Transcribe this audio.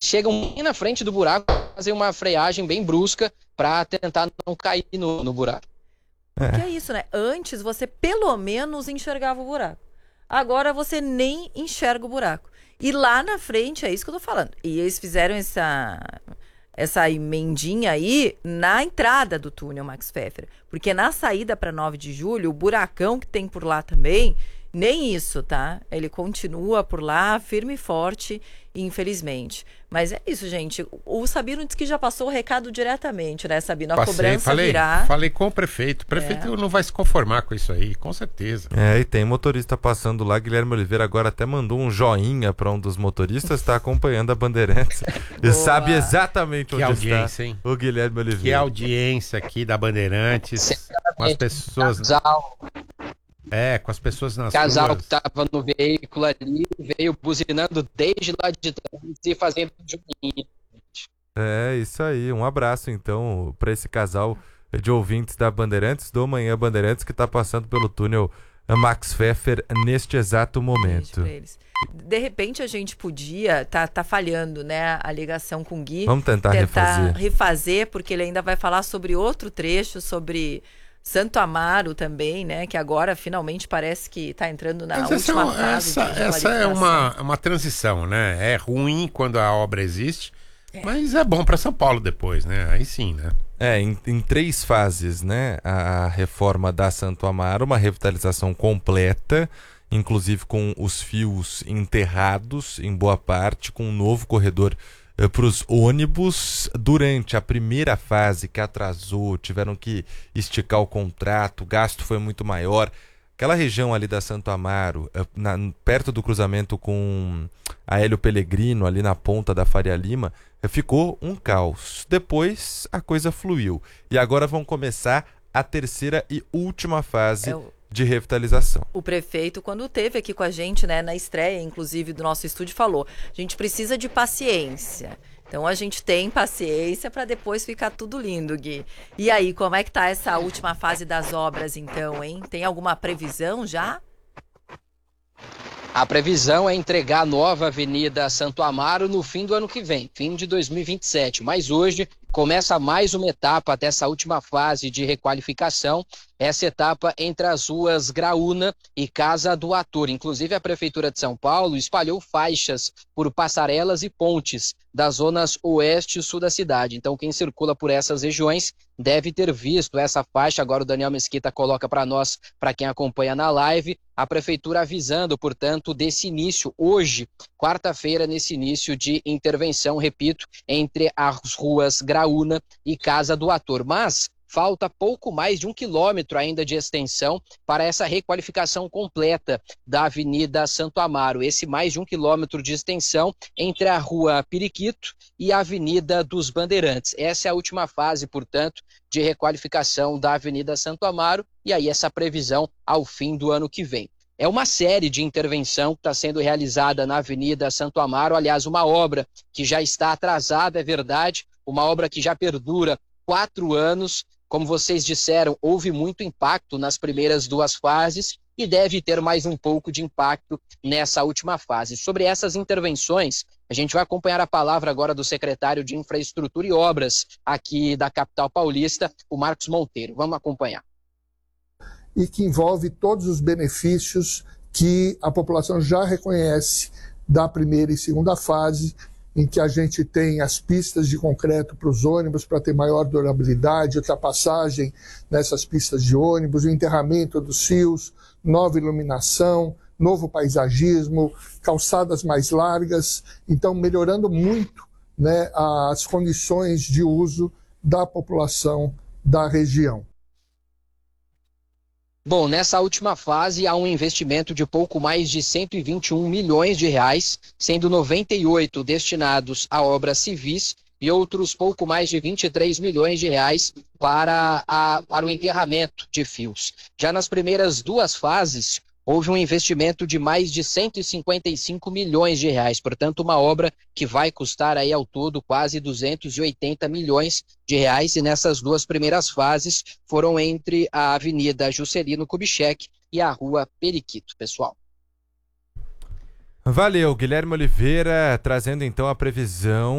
chegam bem na frente do buraco, fazem uma freagem bem brusca para tentar não cair no buraco. Porque é isso, né? Antes você pelo menos enxergava o buraco. Agora você nem enxerga o buraco. E lá na frente, é isso que eu tô falando. E eles fizeram essa emendinha aí na entrada do túnel Max Pfeffer. Porque na saída para 9 de julho, o buracão que tem por lá também, nem isso, tá? Ele continua por lá, firme e forte, infelizmente. Mas é isso, gente. O Sabino disse que já passou o recado diretamente, né, Sabino? A cobrança virá. Falei com o prefeito. O prefeito não vai se conformar com isso aí, com certeza. E tem motorista passando lá. Guilherme Oliveira agora até mandou um joinha para um dos motoristas, está acompanhando a Bandeirantes e sabe exatamente onde está hein? o Guilherme Oliveira. Que audiência aqui da Bandeirantes, com as pessoas... com as pessoas nas ruas. Casal que estava no veículo ali, veio buzinando desde lá de trás e fazendo joguinho. É, isso aí. Um abraço, então, para esse casal de ouvintes da Bandeirantes, do Manhã Bandeirantes, que está passando pelo túnel Max Pfeffer neste exato momento. De repente a gente podia, tá falhando, né, a ligação com o Gui. Vamos tentar refazer, porque ele ainda vai falar sobre outro trecho, sobre Santo Amaro também, né? Que agora finalmente parece que está entrando na última fase. Essa é uma transição, né? É ruim quando a obra existe, mas é bom para São Paulo depois, né? Aí sim, né? Em 3 fases, né? A reforma da Santo Amaro, uma revitalização completa, inclusive com os fios enterrados em boa parte, com um novo corredor para os ônibus. Durante a primeira fase, que atrasou, tiveram que esticar o contrato, o gasto foi muito maior. Aquela região ali da Santo Amaro, perto do cruzamento com a Hélio Pellegrino, ali na ponta da Faria Lima, ficou um caos. Depois a coisa fluiu. E agora vão começar a terceira e última fase de revitalização. O prefeito, quando esteve aqui com a gente, né, na estreia, inclusive, do nosso estúdio, falou: a gente precisa de paciência. Então a gente tem paciência para depois ficar tudo lindo, Gui. E aí, como é que tá essa última fase das obras, então, hein? Tem alguma previsão já? A previsão é entregar a nova Avenida Santo Amaro no fim do ano que vem, fim de 2027. Mas hoje começa mais uma etapa dessa última fase de requalificação. Essa etapa entre as ruas Graúna e Casa do Ator. Inclusive, a Prefeitura de São Paulo espalhou faixas por passarelas e pontes das zonas oeste e sul da cidade. Então, quem circula por essas regiões deve ter visto essa faixa. Agora o Daniel Mesquita coloca para nós, para quem acompanha na live, a Prefeitura avisando, portanto, desse início, hoje, quarta-feira, nesse início de intervenção, repito, entre as ruas Graúna e Casa do Ator. Mas falta pouco mais de 1 quilômetro ainda de extensão para essa requalificação completa da Avenida Santo Amaro. Esse mais de 1 quilômetro de extensão entre a Rua Periquito e a Avenida dos Bandeirantes. Essa é a última fase, portanto, de requalificação da Avenida Santo Amaro, e aí essa previsão ao fim do ano que vem. É uma série de intervenção que está sendo realizada na Avenida Santo Amaro, aliás, uma obra que já está atrasada, é verdade, uma obra que já perdura 4 anos. Como vocês disseram, houve muito impacto nas primeiras 2 fases e deve ter mais um pouco de impacto nessa última fase. Sobre essas intervenções, a gente vai acompanhar a palavra agora do secretário de Infraestrutura e Obras aqui da capital paulista, o Marcos Monteiro. Vamos acompanhar. E que envolve todos os benefícios que a população já reconhece da primeira e segunda fase, em que a gente tem as pistas de concreto para os ônibus para ter maior durabilidade, ultrapassagem nessas pistas de ônibus, o enterramento dos fios, nova iluminação, novo paisagismo, calçadas mais largas, então melhorando muito, né, as condições de uso da população da região. Bom, nessa última fase há um investimento de pouco mais de 121 milhões de reais, sendo 98 destinados a obras civis e outros pouco mais de 23 milhões de reais para o enterramento de fios. Já nas primeiras 2 fases, houve um investimento de mais de 155 milhões de reais, portanto uma obra que vai custar aí ao todo quase 280 milhões de reais, e nessas 2 primeiras fases foram entre a Avenida Juscelino Kubitschek e a Rua Periquito, pessoal. Valeu, Guilherme Oliveira, trazendo então a previsão